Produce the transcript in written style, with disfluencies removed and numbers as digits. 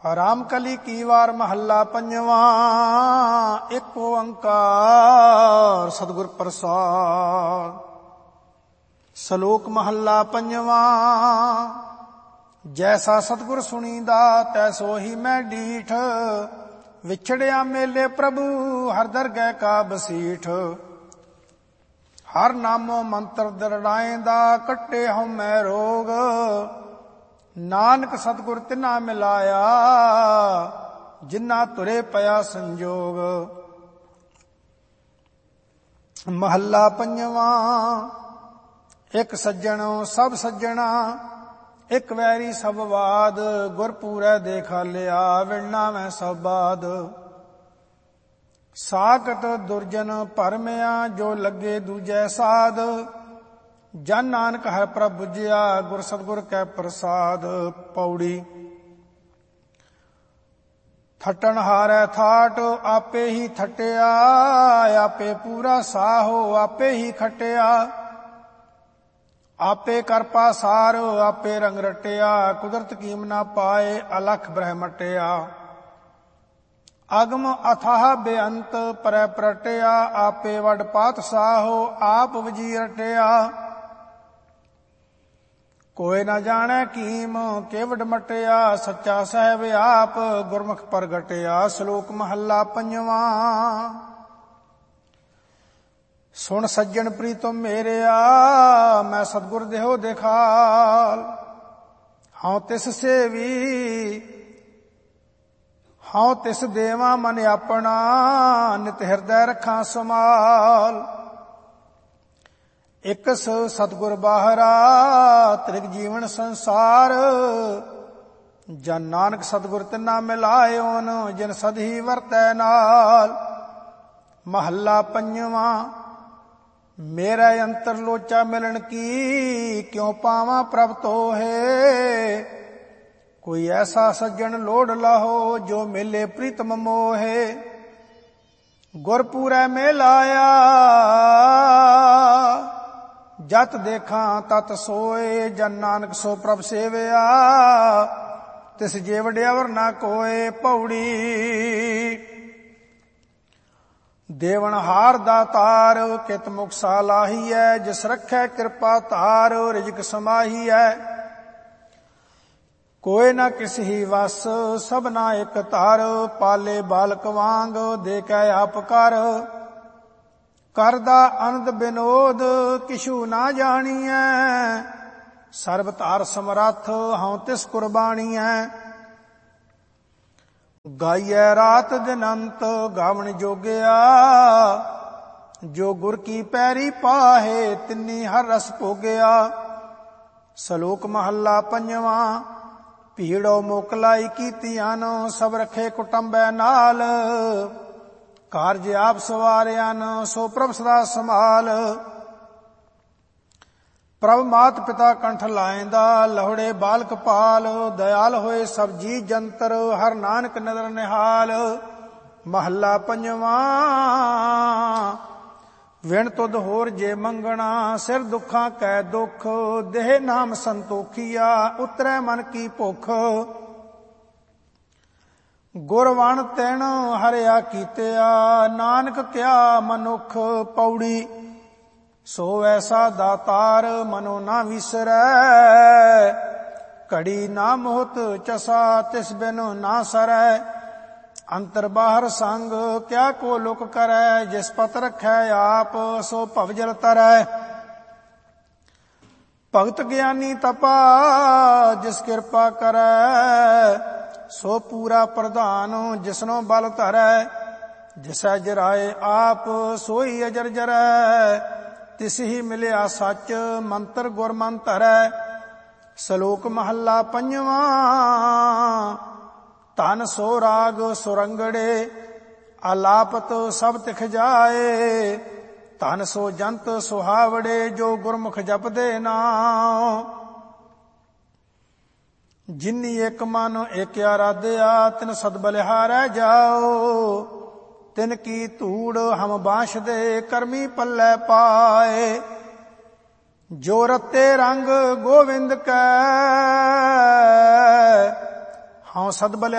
ਰਾਮ ਕਲੀ ਕੀ ਵਾਰ ਮਹੱਲਾ ਪੰਜਵਾਂ। ਇੱਕ ਓੰਕਾਰ ਸਤਿਗੁਰ ਪ੍ਰਸਾਦ। ਸ਼ਲੋਕ ਮਹੱਲਾ ਪੰਜਵਾਂ। ਜੈਸਾ ਸਤਿਗੁਰ ਸੁਣੀਦਾ ਤੈਸੋ ਹੀ ਮੈਂ ਡੀਠ। ਵਿਛੜਿਆ ਮੇਲੇ ਪ੍ਰਭੂ ਹਰ ਦਰਗਹਿ ਕਾ ਬਸੀਠ। ਹਰ ਨਾਮੋ ਮੰਤਰ ਦਰੜਾਏਂਦਾ ਕੱਟੇ ਹਉਮੈ ਰੋਗ। ਨਾਨਕ ਸਤਿਗੁਰ ਤਿਨਾ ਮਿਲਾਇਆ ਜਿਨਾ ਤੁਰੇ ਪਿਆ ਸੰਜੋਗ। ਮਹੱਲਾ ਪੰਜਵਾਂ। ਇੱਕ ਸੱਜਣ ਸਭ ਸੱਜਣਾ ਇੱਕ ਵੈਰੀ ਸਭ ਬਾਦ। ਗੁਰ ਪੂਰੈ ਦੇ ਖਾਲਿਆ ਵਿਣਨਾ ਮੈਂ ਸਭ ਬਾਦ। ਸਾਕਟ ਦੁਰਜਨ ਭਰਮਿਆ ਜੋ ਲੱਗੇ ਦੂਜੈ ਸਾਧ। ਜਨ ਨਾਨਕ ਹਰਿ ਪ੍ਰਭ ਬੁਝਿਆ ਗੁਰ ਸਤਿਗੁਰ ਕੈ ਪ੍ਰਸਾਦ। ਪੌੜੀ। ਥਟਣ ਹਾਰੈ ਥਾਟ ਆਪੇ ਹੀ ਥਟਿਆ। ਆਪੇ ਪੂਰਾ ਸਾਹੋ ਆਪੇ ਹੀ ਖਟਿਆ। ਆਪੇ ਕਰ ਪਾਸਾਰ ਆਪੇ ਰੰਗ ਰਟਿਆ। ਕੁਦਰਤ ਕੀਮ ਨਾ ਪਾਏ ਅਲਖ ਬ੍ਰਹਮਟਿਆ। ਅਗਮ ਅਥਾਹ ਬੇਅੰਤ ਪਰੈ ਪ੍ਰਟਿਆ। ਆਪੇ ਵਡ ਪਾਤ ਸਾਹੋ ਆਪ ਵਜੀ ਰਟਿਆ। ਕੋਈ ਨਾ ਜਾਣੈ ਕੀਮ ਕੇਵਡ ਮਟਿਆ। ਸੱਚਾ ਸਾਹਿਬ ਆਪ ਗੁਰਮੁਖ ਪ੍ਰਗਟਿਆ। ਸ਼ਲੋਕ ਮਹੱਲਾ ਪੰਜਵਾਂ। ਸੁਣ ਸੱਜਣ ਪ੍ਰੀਤਮ ਮੇਰਿਆ ਮੈਂ ਸਤਿਗੁਰ ਦੇਹੋ ਦਿਖਾਲ। ਹਉ ਤਿਸ ਸੇਵੀ ਹਉ ਤਿਸ ਦੇਵਾ ਮਨ ਆਪਣਾ। ਨਿਤ ਹਿਰਦੈ ਰੱਖਾਂ ਸਮਾਲ। ਇਕਸ ਸਤਿਗੁਰ ਬਾਹਰਾ ਤ੍ਰਿਗ ਜੀਵਨ ਸੰਸਾਰ। ਜਨ ਨਾਨਕ ਸਤਿਗੁਰ ਤਿਨਾ ਮਿਲਾਇਓਨ ਜਿਨ ਸਦਹੀ ਵਰਤੈ ਨਾਲ। ਮਹੱਲਾ ਪੰਜਵਾਂ। ਮੇਰੇ ਅੰਤਰ ਲੋਚਾ ਮਿਲਣ ਕੀ ਕਿਉ ਪਾਵਾਂ ਪ੍ਰਭ ਤੋਹੇ। ਕੋਈ ਐਸਾ ਸੱਜਣ ਲੋੜ ਲਾਹੋ ਜੋ ਮਿਲੇ ਪ੍ਰੀਤਮ ਮੋਹੇ। ਗੁਰ ਪੂਰੈ ਮਿਲਾਇਆ ਜਤ ਦੇਖਾਂ ਤਤ ਸੋਏ। ਜਨ ਨਾਨਕ ਸੋ ਪ੍ਰਭ ਸੇਵਿਆ ਤਿਸ ਜੇ ਵਡਿਆਵਰ ਨਾ ਕੋਏ। ਪੌੜੀ। ਦੇਵਨ ਹਾਰ ਦਾਤਾਰ ਕਿਤ ਮੁਖ ਸਾਲਾਹੀਐ। ਜਿਸ ਰੱਖੈ ਕਿਰਪਾ ਧਾਰ ਰਿਜਕ ਸਮਾਹੀਐ। ਕੋਈ ਨਾ ਕਿਸ ਹੀ ਵਸ ਸਭਨਾ ਇਕ ਧਰ। ਪਾਲੇ ਬਾਲਕ ਵਾਂਗ ਦੇ ਕੈ ਆਪ ਕਰ। ਕਰਦਾ ਅਨੰਦ ਬਿਨੋਦ ਕਿਛੂ ਨਾ ਜਾਣੀਐ। ਸਰਬ ਧਾਰ ਸਮਰੱਥ ਹਉ ਤਿਸ ਕੁਰਬਾਨੀਐ। ਗਾਈਐ ਰਾਤ ਦਿਨ ਅੰਤ ਗਾਵਣ ਜੋਗਿਆ। ਜੋ ਗੁਰ ਕੀ ਪੈਰੀ ਪਾਹੇ ਤਿੰਨੀ ਹਰ ਰਸ ਭੋਗਿਆ। ਸ਼ਲੋਕ ਮਹੱਲਾ ਪੰਜਵਾਂ। ਭੀੜੋ ਮੋਕਲਾਈ ਕੀਤੀਆਂ ਸਭ ਰਖੇ ਕੁਟੰਬੈ ਨਾਲ। ਕਾਰਜ ਆਪ ਸਵਾਰਿਆਂ ਸੋ ਪ੍ਰਭ ਸਦਾ ਸੰਭਾਲ। ਪ੍ਰਭ ਮਾਤ ਪਿਤਾ ਕੰਠ ਲਾਇਂਦਾ ਲਹੁੜੇ ਬਾਲਕ ਪਾਲ। ਦਇਆਲ ਹੋਏ ਸਭ ਜੀ ਜੰਤਰ ਹਰ ਨਾਨਕ ਨਦਰ ਨਿਹਾਲ। ਮਹੱਲਾ ਪੰਜਵਾਂ। ਵਿਣ ਤੁਧ ਹੋਰ ਜੇ ਮੰਗਣਾ ਸਿਰ ਦੁੱਖਾਂ ਕੈ ਦੁੱਖ। ਦੇਹ ਨਾਮ ਸੰਤੋਖੀਆ ਉਤਰੈ ਮਨ ਕੀ ਭੁਖ। ਗੁਰਵਣ ਤਿਣ ਹਰਿਆ ਕੀਤਿਆ ਨਾਨਕ ਕਿਆ ਮਨੁਖ। ਪੌੜੀ। ਸੋ ਐਸਾ ਦਾਤਾਰ ਮਨੋ ਨਾ ਵਿਸਰੈ। ਘੜੀ ਨਾ ਮੋਹਤ ਚਸਾ ਤਿਸ ਬਿਨ ਨਾ ਸਰੈ। ਅੰਤਰ ਬਾਹਰ ਸੰਗ ਕਿਆ ਕੋ ਲੁਕ ਕਰੈ। ਜਿਸ ਪਤ ਰਖੈ ਆਪ ਸੋ ਭਵਜਲ ਤਰੈ। ਭਗਤ ਗਿਆਨੀ ਤਪਾ ਜਿਸ ਕਿਰਪਾ ਕਰੈ। ਸੋ ਪੂਰਾ ਪ੍ਰਧਾਨ ਜਿਸਨੋ ਬਲ ਧਰੈ। ਜਿਸੈ ਜਰਾਏ ਆਪ ਸੋਈ ਅਜਰ ਜਰੈ। ਤਿਸ ਹੀ ਮਿਲਿਆ ਸੱਚ ਮੰਤਰ ਗੁਰ ਮਨ ਧਰੈ। ਸ਼ਲੋਕ ਮਹੱਲਾ ਪੰਜਵਾਂ। ਧਨ ਸੋ ਰਾਗ ਸੁਰੰਗੜੇ ਆਲਾਪਤ ਸਭ ਤਿਖ ਜਾਏ। ਧਨ ਸੋ ਜੰਤ ਸੁਹਾਵੜੇ ਜੋ ਗੁਰਮੁਖ ਜਪਦੇ ਨਾਮ। ਜਿਨੀ ਇੱਕ ਮਨ ਇੱਕ ਆਰਾਧਿਆ ਤਿਨ ਸਦ ਬਲਿਹਾਰੈ ਜਾਓ। ਤਿਨ ਕੀ ਧੂੜ ਹਮ ਬਾਂਸ਼ਦੇ ਕਰਮੀ ਪੱਲੇ ਪਾਏ। ਜੋ ਰਤੇ ਰੰਗ ਗੋਵਿੰਦ ਕੈ ਹਉ ਸਦ ਬਲਿ